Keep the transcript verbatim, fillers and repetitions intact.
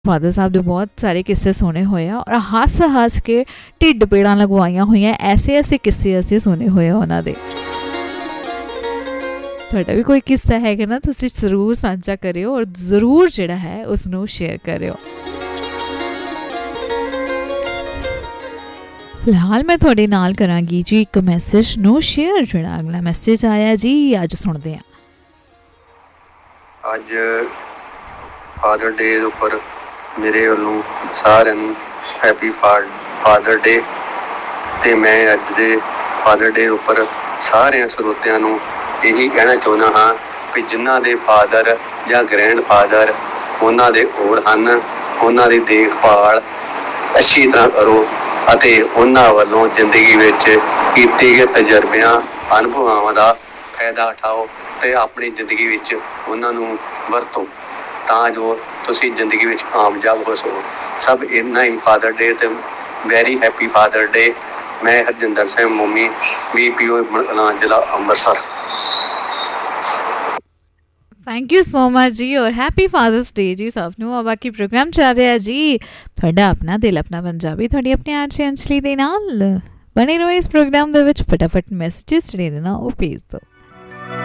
Father ਸਾਹਿਬ ਦੇ ਬਹੁਤ ਸਾਰੇ ਕਿੱਸੇ ਸੁਣੇ ਹੋਏ ਆ ਔਰ ਹੱਸ ਹੱਸ ਕੇ ਢਿੱਡ ਪੀੜਾਂ ਲਗਵਾਈਆਂ ਹੋਈਆਂ ਐਸੇ ਐਸੇ ਕਿੱਸੇ ਅਸੀਂ ਸੁਣੇ ਹੋਏ ਆ ਉਹਨਾਂ ਦੇ। ਤੁਹਾਡਾ ਵੀ ਕੋਈ ਕਿੱਸਾ ਹੈਗਾ ਨਾ, ਤੁਸੀਂ ਜ਼ਰੂਰ ਸਾਂਝਾ ਕਰਿਓ ਔਰ ਜ਼ਰੂਰ ਜਿਹੜਾ ਹੈ ਉਸਨੂੰ ਸ਼ੇਅਰ ਕਰਿਓ। ਫਿਲਹਾਲ ਮੈਂ ਤੁਹਾਡੇ ਨਾਲ ਕਰਾਂਗੀ ਜੀ ਇੱਕ ਮੈਸੇਜ ਨੂੰ ਸ਼ੇਅਰ। ਜਿਹੜਾ ਅਗਲਾ ਮੈਸੇਜ ਆਇਆ ਜੀ ਅੱਜ ਸੁਣਦੇ ਹਾਂ। ਅੱਜ ਫਾਦਰ ਡੇ ਦੇ ਉੱਪਰ ਮੇਰੇ ਵੱਲੋਂ ਸਾਰਿਆਂ ਨੂੰ ਹੈਪੀ ਫਾਦਰ ਡੇ। ਅਤੇ ਮੈਂ ਅੱਜ ਦੇ ਫਾਦਰ ਡੇ ਉੱਪਰ ਸਾਰਿਆਂ ਸਰੋਤਿਆਂ ਨੂੰ ਇਹੀ ਕਹਿਣਾ ਚਾਹੁੰਦਾ ਹਾਂ ਵੀ ਜਿਨ੍ਹਾਂ ਦੇ ਫਾਦਰ ਜਾਂ ਗ੍ਰੈਂਡ ਫਾਦਰ ਉਹਨਾਂ ਦੇ ਓੜ ਹਨ, ਉਹਨਾਂ ਦੀ ਦੇਖਭਾਲ ਅੱਛੀ ਤਰ੍ਹਾਂ ਕਰੋ ਅਤੇ ਉਹਨਾਂ ਵੱਲੋਂ ਜ਼ਿੰਦਗੀ ਵਿੱਚ ਕੀਤੇ ਗਏ ਤਜਰਬਿਆਂ ਅਨੁਭਵਾਂ ਦਾ ਫਾਇਦਾ ਉਠਾਓ ਅਤੇ ਆਪਣੀ ਜ਼ਿੰਦਗੀ ਵਿੱਚ ਉਹਨਾਂ ਨੂੰ ਵਰਤੋ ਤਾਂ ਜੋ ਤੁਸੀਂ ਜ਼ਿੰਦਗੀ ਵਿੱਚ ਕਾਮਯਾਬ ਹੋ ਸਕੋ। ਸਭ ਇੰਨਾ ਹੀ ਫਾਦਰ ਡੇ ਅਤੇ ਵੈਰੀ ਹੈਪੀ ਫਾਦਰ ਡੇ। ਮੈਂ ਹਰਜਿੰਦਰ ਸਿੰਘ ਮੋਮੀ, ਵੀ ਪੀ ਓ ਮੁਲਕਲਾਂ, ਜ਼ਿਲ੍ਹਾ Amritsar. Thank you so much ਜੀ ਔਰ ਹੈਪੀ ਫਾਦਰਸ ਡੇ ਜੀ ਸਭ ਨੂੰ। ਔਰ ਬਾਕੀ ਪ੍ਰੋਗਰਾਮ ਚੱਲ ਰਿਹਾ ਜੀ ਤੁਹਾਡਾ ਆਪਣਾ ਦਿਲ ਆਪਣਾ ਪੰਜਾਬੀ, ਤੁਹਾਡੀ ਆਪਣੀ ਆਰਜੇ ਅੰਜਲੀ ਦੇ ਨਾਲ। ਬਣੇ ਰਹੋ ਇਸ ਪ੍ਰੋਗਰਾਮ ਦੇ ਵਿੱਚ। ਫਟਾਫਟ ਮੈਸੇਜਿਸ ਜਿਹੜੇ ਨੇ ਨਾ ਉਹ ਭੇਜ ਦਿਓ।